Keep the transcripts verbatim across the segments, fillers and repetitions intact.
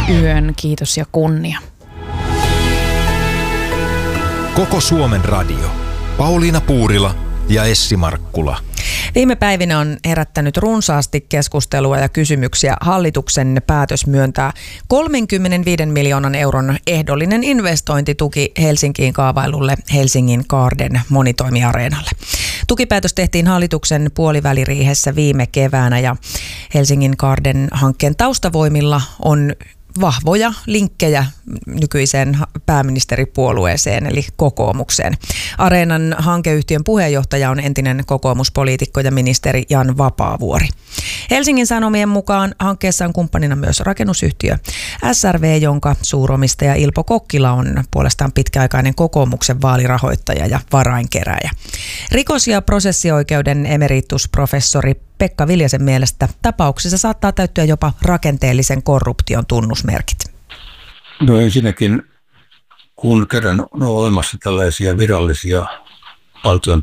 yön kiitos ja kunnia. Koko Suomen radio. Pauliina Puurila ja Essi Markkula. Viime päivinä on herättänyt runsaasti keskustelua ja kysymyksiä hallituksen päätös myöntää kolmekymmentäviisi miljoonan euron ehdollinen investointituki Helsinkiin kaavailulle Helsingin Garden monitoimiareenalle. Tukipäätös tehtiin hallituksen puoliväliriihessä viime keväänä ja Helsingin Garden-hankkeen taustavoimilla on vahvoja linkkejä nykyiseen pääministeripuolueeseen eli kokoomukseen. Areenan hankeyhtiön puheenjohtaja on entinen kokoomuspoliitikko ja ministeri Jan Vapaavuori. Helsingin Sanomien mukaan hankkeessa on kumppanina myös rakennusyhtiö S R V, jonka suuromistaja Ilpo Kokkila on puolestaan pitkäaikainen kokoomuksen vaalirahoittaja ja varainkeräjä. Rikos- ja prosessioikeuden emeritusprofessori Pekka Viljasen mielestä tapauksessa saattaa täyttyä jopa rakenteellisen korruption tunnusmerkit. No ensinnäkin, kun kerran on olemassa tällaisia virallisia valtion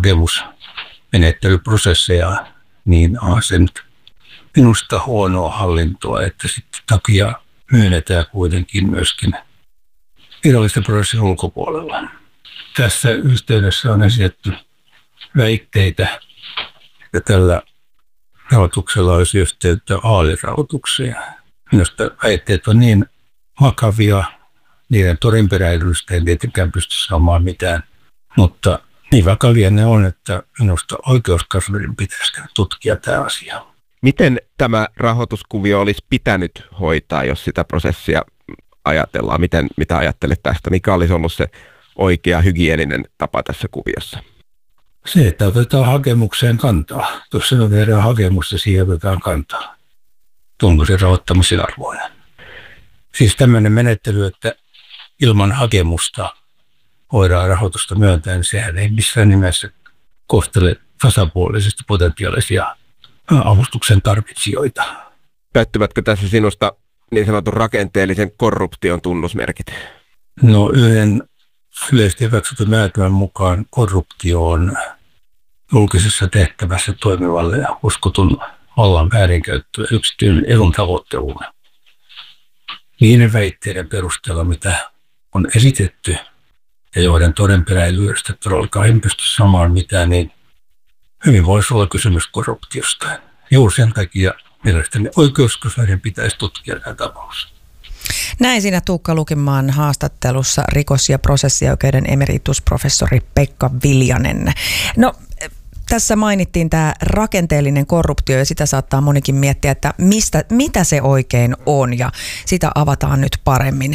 tukihakemusmenettelyprosesseja, niin on se nyt minusta huonoa hallintoa, että sitten takia myönnetään kuitenkin myöskin virallisten prosessin ulkopuolella. Tässä yhteydessä on esitetty väitteitä, että tällä rahoituksella olisi yhteyttä vaalirahoitukseen. Minusta väitteet on niin vakavia, niiden todenperäisyydestä ei tietenkään pysty saamaan mitään, mutta niin vakavia ne on, että minusta oikeuskanslerin pitäisi tutkia tämä asia. Miten tämä rahoituskuvio olisi pitänyt hoitaa, jos sitä prosessia ajatellaan? Miten, mitä ajattelet tästä? Mikä olisi ollut se oikea hygieninen tapa tässä kuviossa? Se, että otetaan hakemukseen kantaa. Jos se tehdään hakemusta, siihen otetaan kantaa. Onko se rahoittamisen arvoinen? Siis tämmöinen menettely, että ilman hakemusta voidaan rahoitusta myöntää, niin sehän ei missään nimessä kohtele tasapuolisesti potentiaalisia avustuksen tarvitsijoita. Täyttyvätkö tässä sinusta niin sanotun rakenteellisen korruption tunnusmerkit? No yhden yleisesti hyväksytyn määritelmän mukaan korruptio on julkisessa tehtävässä toimivalle ja uskotun vallan väärinkäyttö ja yksityinen edun tavoitteluun. Niiden väitteiden perusteella, mitä on esitetty ja joiden todenperäisyydestä todellakaan en pysty samaan mitään, niin hyvin voisi olla kysymys korruptiosta. Juuri sen takia mielestäni oikeuskanslerin pitäisi tutkia tämä tapaus. Näin siinä Tuukka Lukimaan haastattelussa rikos- ja prosessioikeuden emeritusprofessori Pekka Viljanen. No, tässä mainittiin tämä rakenteellinen korruptio ja sitä saattaa monikin miettiä, että mistä, mitä se oikein on ja sitä avataan nyt paremmin.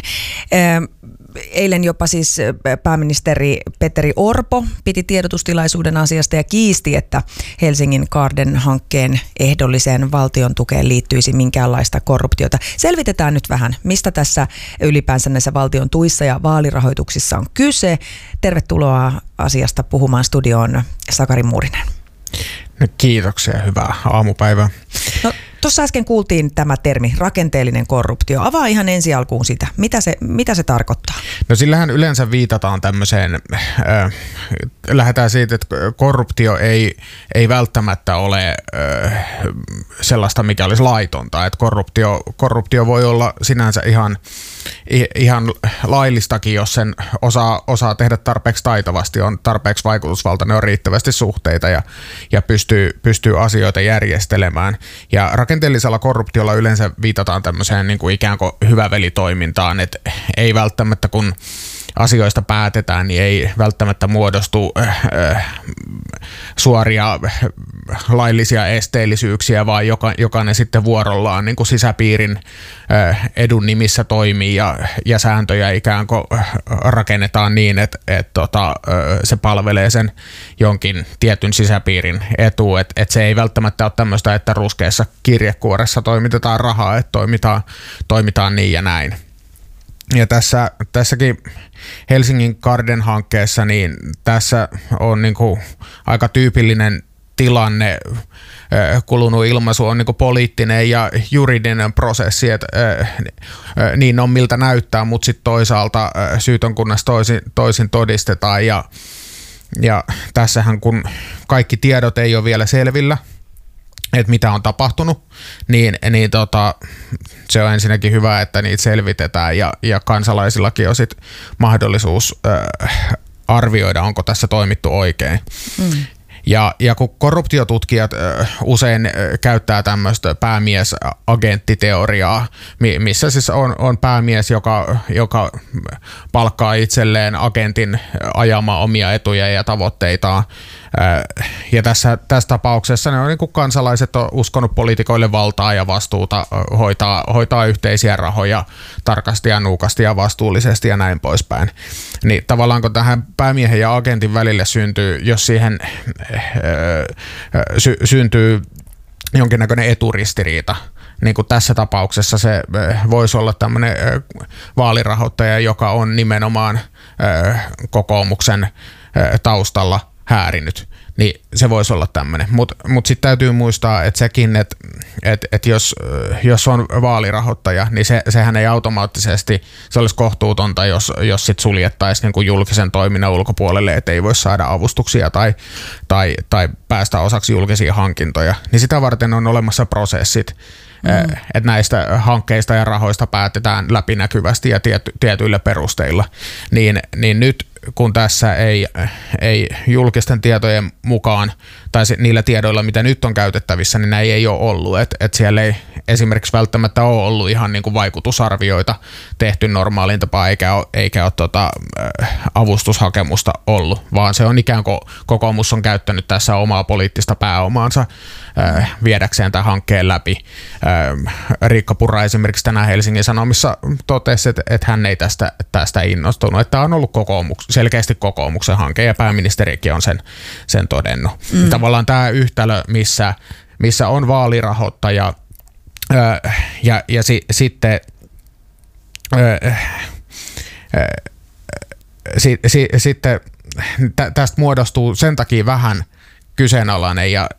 Eilen jopa siis pääministeri Petteri Orpo piti tiedotustilaisuuden asiasta ja kiisti, että Helsingin Garden-hankkeen ehdolliseen valtion tukeen liittyisi minkäänlaista korruptiota. Selvitetään nyt vähän, mistä tässä ylipäänsä näissä valtion tuissa ja vaalirahoituksissa on kyse. Tervetuloa asiasta puhumaan studioon Sakari Muurinen. No, kiitoksia, hyvää aamupäivää. No, tuossa äsken kuultiin tämä termi, rakenteellinen korruptio. Avaa ihan ensi alkuun sitä. Mitä se, mitä se tarkoittaa? No sillähän yleensä viitataan tämmöiseen, äh, lähdetään siitä, että korruptio ei, ei välttämättä ole äh, sellaista, mikä olisi laitonta. Että korruptio, korruptio voi olla sinänsä ihan, ihan laillistakin, jos sen osaa, osaa tehdä tarpeeksi taitavasti, on tarpeeksi vaikutusvaltainen, on riittävästi suhteita ja, ja pystyy, pystyy asioita järjestelemään. Ja rakenteellisella korruptiolla yleensä viitataan tämmöiseen niin kuin ikään kuin hyvävelitoimintaan, että ei välttämättä kun asioista päätetään, niin ei välttämättä muodostu äh, äh, suoria äh, laillisia esteellisyyksiä, vaan joka, jokainen sitten vuorollaan niin kuin sisäpiirin äh, edun nimissä toimii ja, ja sääntöjä ikään kuin äh, rakennetaan niin, että et, tota, äh, se palvelee sen jonkin tietyn sisäpiirin etua. Et, et se ei välttämättä ole tämmöistä, että ruskeassa kirjekuoressa toimitetaan rahaa, että toimitaan, toimitaan niin ja näin. Ja tässä, tässäkin Helsingin Garden-hankkeessa, niin tässä on niin kuin aika tyypillinen tilanne, kulunut ilmaisu on niin kuin poliittinen ja juridinen prosessi, että niin on miltä näyttää, mutta sitten toisaalta syytönkunnassa toisin, toisin todistetaan ja, ja tässähän kun kaikki tiedot ei ole vielä selvillä, että mitä on tapahtunut, niin, niin tota, se on ensinnäkin hyvä, että niitä selvitetään ja, ja kansalaisillakin on sit mahdollisuus äh, arvioida, onko tässä toimittu oikein. Mm. Ja, ja kun korruptiotutkijat äh, usein äh, käyttää tämmöistä päämies-agenttiteoriaa, missä siis on, on päämies, joka, joka palkkaa itselleen agentin ajamaan omia etuja ja tavoitteitaan. Äh, ja tässä, tässä tapauksessa ne on niin kuin kansalaiset on uskonut poliitikoille valtaa ja vastuuta äh, hoitaa, hoitaa yhteisiä rahoja tarkasti ja nuukasti ja vastuullisesti ja näin poispäin. Niin tavallaan kun tähän päämiehen ja agentin välille syntyy, jos siihen Sy- syntyy jonkinnäköinen eturistiriita. Niin kuin tässä tapauksessa se voisi olla tämmöinen vaalirahoittaja, joka on nimenomaan kokoomuksen taustalla häärinyt. Niin se voisi olla tämmöinen. Mutta mut sitten täytyy muistaa, että sekin, että et, et jos, jos on vaalirahoittaja, niin se, sehän ei automaattisesti, se olisi kohtuutonta, jos, jos sit suljettaisiin niin kuin julkisen toiminnan ulkopuolelle, että ei voi saada avustuksia tai, tai, tai päästä osaksi julkisia hankintoja. Niin sitä varten on olemassa prosessit, mm. että näistä hankkeista ja rahoista päätetään läpinäkyvästi ja tiety, tietyillä perusteilla. Niin, niin nyt kun tässä ei, ei julkisten tietojen mukaan, tai niillä tiedoilla, mitä nyt on käytettävissä, niin näin ei ole ollut. Että et siellä ei esimerkiksi välttämättä ole ollut ihan niin kuin vaikutusarvioita tehty normaaliin tapaan, eikä ole, eikä ole tota, avustushakemusta ollut, vaan se on ikään kuin kokoomus on käyttänyt tässä omaa poliittista pääomaansa äh, viedäkseen tämän hankkeen läpi. Äh, Riikka Purra esimerkiksi tänään Helsingin Sanomissa totesi, että, että hän ei tästä, tästä innostunut, että tämä on ollut kokoomus, selkeästi kokoomuksen hanke ja pääministerikin on sen, sen todennut. Mm. Tavallaan tämä yhtälö, missä, missä on vaalirahoittaja ää, ja, ja si, sitten ää, ää, si, si, sitten tä, tästä muodostuu sen takia vähän kyseenalainen ja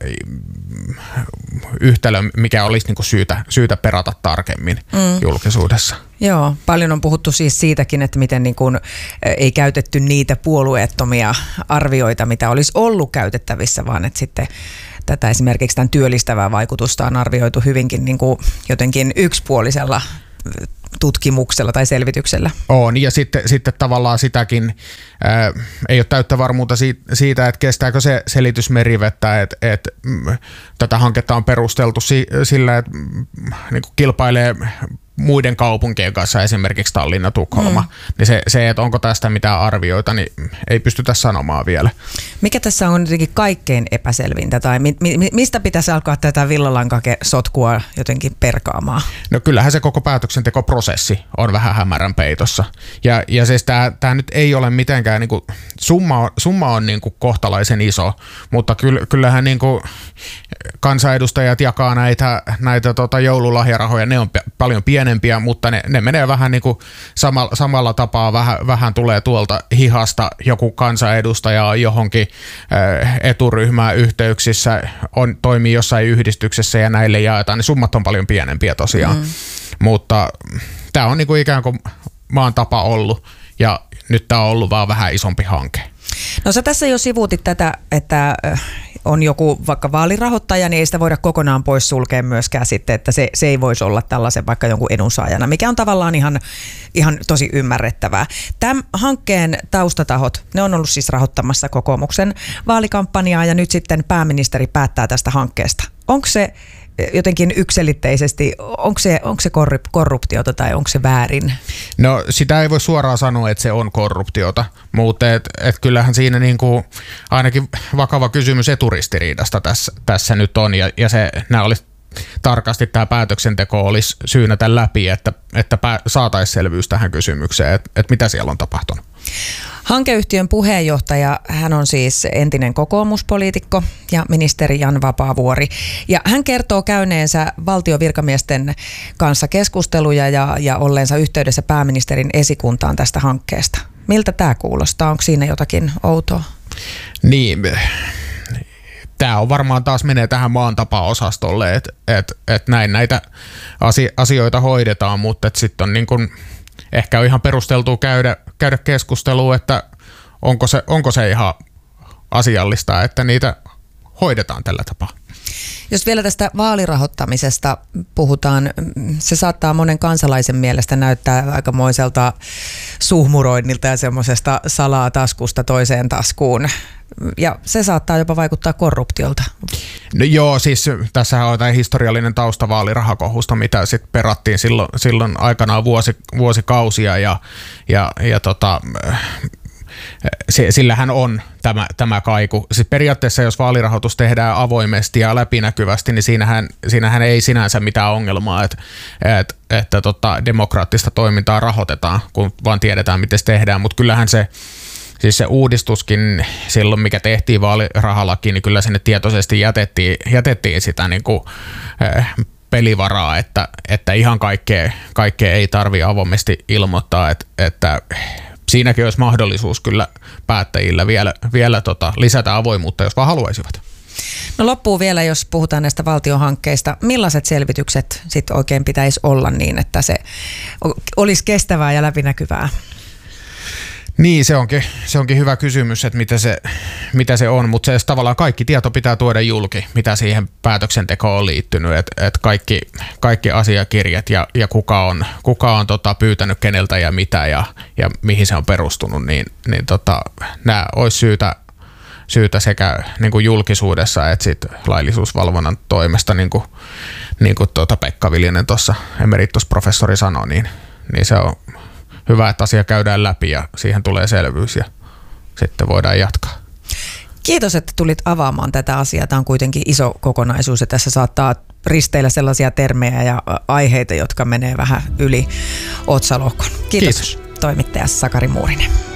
yhtälö, mikä olisi niinku syytä, syytä perata tarkemmin mm. julkisuudessa. Joo, paljon on puhuttu siis siitäkin, että miten niin kuin ei käytetty niitä puolueettomia arvioita, mitä olisi ollut käytettävissä, vaan että sitten tätä esimerkiksi tämän työllistävää vaikutusta on arvioitu hyvinkin niin kuin jotenkin yksipuolisella tutkimuksella tai selvityksellä. On, ja sitten, sitten tavallaan sitäkin ää, ei ole täyttä varmuutta siitä, siitä, että kestääkö se selitys merivettä, että, että mm, tätä hanketta on perusteltu si, sillä, että mm, niin kuin kilpailee muiden kaupunkien kanssa, esimerkiksi Tallinna, Tukholma, mm. niin se, se, että onko tästä mitään arvioita, niin ei pystytä sanomaan vielä. Mikä tässä on jotenkin kaikkein epäselvintä, tai mi, mi, mistä pitäisi alkaa tätä villalankasotkua jotenkin perkaamaan? No kyllähän se koko päätöksentekoprosessi on vähän hämärän peitossa. Ja, ja siis tämä nyt ei ole mitenkään, niin kuin, summa, summa on niin kuin kohtalaisen iso, mutta kyllähän niin kuin kansanedustajat jakaa näitä, näitä tota joululahjarahoja, ne on p- paljon pienempiä, mutta ne, ne menee vähän niin kuin samalla, samalla tapaa, vähän, vähän tulee tuolta hihasta joku kansanedustaja johonkin äh, eturyhmään yhteyksissä, on, toimii jossain yhdistyksessä ja näille jaetaan, niin summat on paljon pienempiä tosiaan. Mm. Mutta tämä on niin kuin ikään kuin maan tapa ollut ja nyt tämä on ollut vaan vähän isompi hanke. No sä tässä jo sivuutit tätä, että on joku vaikka vaalirahoittaja, niin ei sitä voida kokonaan pois sulkea myöskään sitten, että se, se ei voisi olla tällaisen vaikka jonkun edunsaajana, mikä on tavallaan ihan, ihan tosi ymmärrettävää. Tämän hankkeen taustatahot, ne on ollut siis rahoittamassa kokoomuksen vaalikampanjaa ja nyt sitten pääministeri päättää tästä hankkeesta. Onko se jotenkin yksiselitteisesti, onko se, onko se korruptiota tai onko se väärin? No sitä ei voi suoraan sanoa, että se on korruptiota, mutta et, et kyllähän siinä niinku ainakin vakava kysymys eturistiriidasta tässä, tässä nyt on ja, ja se, nämä olisi tarkasti tämä päätöksenteko olisi syynätä läpi, että, että saataisiin selvyys tähän kysymykseen, että, että mitä siellä on tapahtunut. Hankeyhtiön puheenjohtaja, hän on siis entinen kokoomuspoliitikko ja ministeri Jan Vapaavuori. Ja hän kertoo käyneensä valtiovirkamiesten kanssa keskusteluja ja, ja olleensa yhteydessä pääministerin esikuntaan tästä hankkeesta. Miltä tämä kuulostaa? Onko siinä jotakin outoa? Niin, tämä on varmaan taas menee tähän maan tapa-osastolle, että et, et näin näitä asioita hoidetaan, mutta sitten on niin kuin ehkä on ihan perusteltua käydä, käydä keskustelua, että onko se, onko se ihan asiallista, että niitä hoidetaan tällä tapaa. Jos vielä tästä vaalirahoittamisesta puhutaan, se saattaa monen kansalaisen mielestä näyttää aikamoiselta suhmuroinnilta ja semmoisesta salaa taskusta toiseen taskuun. Ja se saattaa jopa vaikuttaa korruptiolta. No joo, siis tässähän on tämä historiallinen tausta vaalirahakohusta, mitä sitten perattiin silloin, silloin aikanaan vuosi, vuosikausia ja, ja, ja tota, sillähän on tämä, tämä kaiku. Siis periaatteessa jos vaalirahoitus tehdään avoimesti ja läpinäkyvästi, niin siinähän, siinähän ei sinänsä mitään ongelmaa, että, että, että tota, demokraattista toimintaa rahoitetaan, kun vaan tiedetään, miten se tehdään, mutta kyllähän se Siis se uudistuskin silloin, mikä tehtiin vaalirahalakiin, niin kyllä sinne tietoisesti jätettiin, jätettiin sitä niin kuin, eh, pelivaraa, että, että ihan kaikkea, kaikkea ei tarvitse avoimesti ilmoittaa, että, että siinäkin olisi mahdollisuus kyllä päättäjillä vielä, vielä tota, lisätä avoimuutta, jos vaan haluaisivat. No loppuu vielä, jos puhutaan näistä valtionhankkeista. Millaiset selvitykset sitten oikein pitäisi olla niin, että se olisi kestävää ja läpinäkyvää? Niin, se onkin, se onkin hyvä kysymys, että mitä se, mitä se on, mutta se tavallaan kaikki tieto pitää tuoda julki, mitä siihen päätöksentekoon on liittynyt, että et kaikki, kaikki asiakirjat ja, ja kuka on, kuka on tota, pyytänyt keneltä ja mitä ja, ja mihin se on perustunut, niin, niin tota, nämä olisi syytä, syytä sekä niin kuin julkisuudessa että sit laillisuusvalvonnan toimesta, niin kuin, niin kuin tuota Pekka Viljanen tuossa emeritusprofessori sanoi, niin, niin se on hyvä, että asia käydään läpi ja siihen tulee selvyys ja sitten voidaan jatkaa. Kiitos, että tulit avaamaan tätä asiaa. Tämä on kuitenkin iso kokonaisuus ja tässä saattaa risteillä sellaisia termejä ja aiheita, jotka menee vähän yli otsalohkon. Kiitos, Kiitos. Toimittaja Sakari Muurinen.